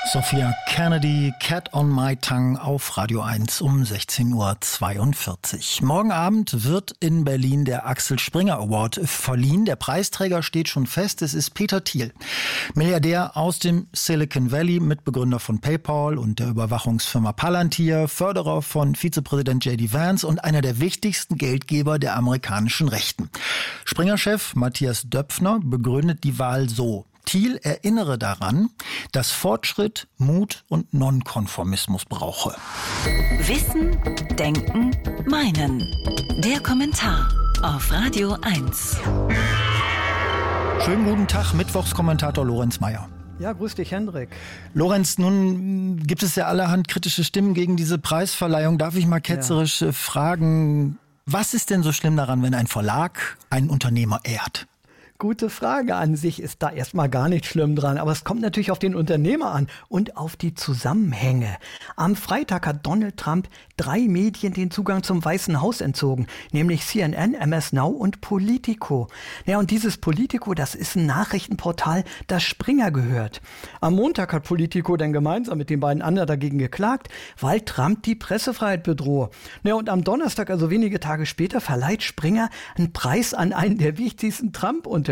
Sophia Kennedy, Cat on My Tongue auf Radio 1 um 16.42 Uhr. Morgen Abend wird in Berlin der Axel Springer Award verliehen. Der Preisträger steht schon fest, es ist Peter Thiel. Milliardär aus dem Silicon Valley, Mitbegründer von PayPal und der Überwachungsfirma Palantir, Förderer von Vizepräsident J.D. Vance und einer der wichtigsten Geldgeber der amerikanischen Rechten. Springer-Chef Matthias Döpfner begründet die Wahl so: Thiel erinnere daran, dass Fortschritt, Mut und Nonkonformismus brauche. Wissen, Denken, Meinen. Der Kommentar auf Radio 1. Schönen guten Tag, Mittwochskommentator Lorenz Meyer. Ja, grüß dich, Hendrik. Lorenz, nun gibt es ja allerhand kritische Stimmen gegen diese Preisverleihung. Darf ich mal ketzerisch fragen, was ist denn so schlimm daran, wenn ein Verlag einen Unternehmer ehrt? Gute Frage. An sich ist da erstmal gar nicht schlimm dran, aber es kommt natürlich auf den Unternehmer an und auf die Zusammenhänge. Am Freitag hat Donald Trump 3 Medien den Zugang zum Weißen Haus entzogen, nämlich CNN, MS Now und Politico. Ja, und dieses Politico, das ist ein Nachrichtenportal, das Springer gehört. Am Montag hat Politico dann gemeinsam mit den beiden anderen dagegen geklagt, weil Trump die Pressefreiheit bedrohe. Ja, und am Donnerstag, also wenige Tage später, verleiht Springer einen Preis an einen der wichtigsten Trump-Unterstützer.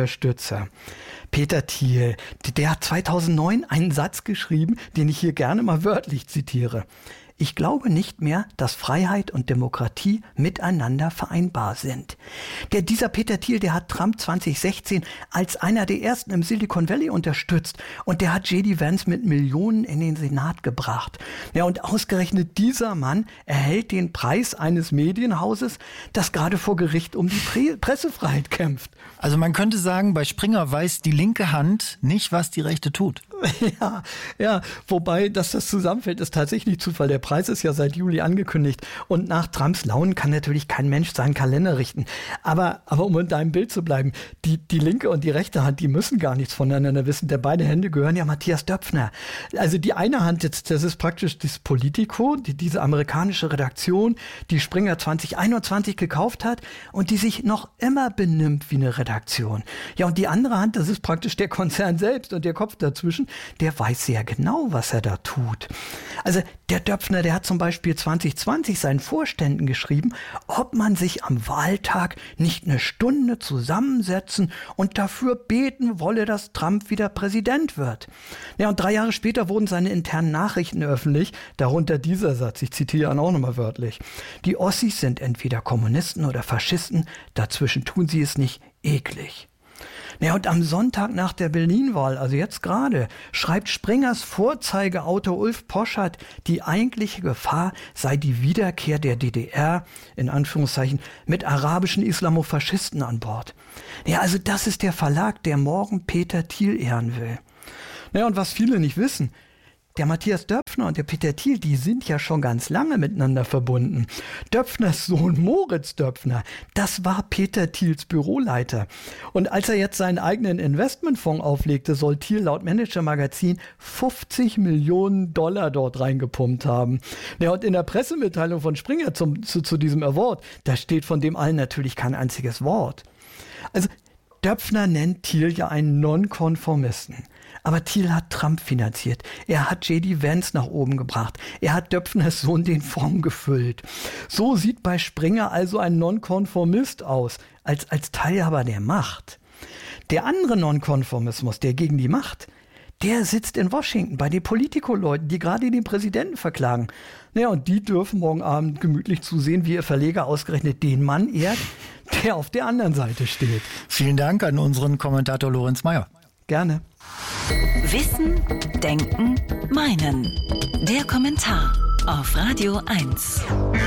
Peter Thiel, der hat 2009 einen Satz geschrieben, den ich hier gerne mal wörtlich zitiere. Ich glaube nicht mehr, dass Freiheit und Demokratie miteinander vereinbar sind. Dieser Peter Thiel, der hat Trump 2016 als einer der ersten im Silicon Valley unterstützt und der hat J.D. Vance mit Millionen in den Senat gebracht. Ja, und ausgerechnet dieser Mann erhält den Preis eines Medienhauses, das gerade vor Gericht um die Pressefreiheit kämpft. Also man könnte sagen, bei Springer weiß die linke Hand nicht, was die rechte tut. Ja, wobei, dass das zusammenfällt, ist tatsächlich Zufall. Der Preis ist ja seit Juli angekündigt und nach Trumps Launen kann natürlich kein Mensch seinen Kalender richten. Aber um in deinem Bild zu bleiben, die linke und die rechte Hand, die müssen gar nichts voneinander wissen. Der beide Hände gehören ja Matthias Döpfner. Also die eine Hand, das ist praktisch das Politico, diese amerikanische Redaktion, die Springer 2021 gekauft hat und die sich noch immer benimmt wie eine Redaktion. Ja, und die andere Hand, das ist praktisch der Konzern selbst und der Kopf dazwischen, der weiß sehr genau, was er da tut. Also der Döpfner, der hat zum Beispiel 2020 seinen Vorständen geschrieben, ob man sich am Wahltag nicht eine Stunde zusammensetzen und dafür beten wolle, dass Trump wieder Präsident wird. Ja, und 3 Jahre später wurden seine internen Nachrichten öffentlich, darunter dieser Satz, ich zitiere ihn auch nochmal wörtlich: Die Ossis sind entweder Kommunisten oder Faschisten, dazwischen tun sie es nicht, eklig. Ja, und am Sonntag nach der Berlin-Wahl, also jetzt gerade, schreibt Springers Vorzeigeautor Ulf Poschardt, die eigentliche Gefahr sei die Wiederkehr der DDR, in Anführungszeichen, mit arabischen Islamofaschisten an Bord. Ja, also das ist der Verlag, der morgen Peter Thiel ehren will. Ja, und was viele nicht wissen: Der Matthias Döpfner und der Peter Thiel, die sind ja schon ganz lange miteinander verbunden. Döpfners Sohn Moritz Döpfner, das war Peter Thiels Büroleiter. Und als er jetzt seinen eigenen Investmentfonds auflegte, soll Thiel laut Manager-Magazin $50 Millionen dort reingepumpt haben. Ja, und in der Pressemitteilung von Springer zu diesem Award, da steht von dem allen natürlich kein einziges Wort. Also Döpfner nennt Thiel ja einen Nonkonformisten. Aber Thiel hat Trump finanziert. Er hat J.D. Vance nach oben gebracht. Er hat Döpfners Sohn den Fonds gefüllt. So sieht bei Springer also ein Nonkonformist aus, als Teilhaber der Macht. Der andere Nonkonformismus, der gegen die Macht, der sitzt in Washington bei den Politico-Leuten, die gerade den Präsidenten verklagen. Naja, und die dürfen morgen Abend gemütlich zusehen, wie ihr Verleger ausgerechnet den Mann ehrt, der auf der anderen Seite steht. Vielen Dank an unseren Kommentator Lorenz Meyer. Gerne. Wissen, Denken, Meinen. Der Kommentar auf Radio 1.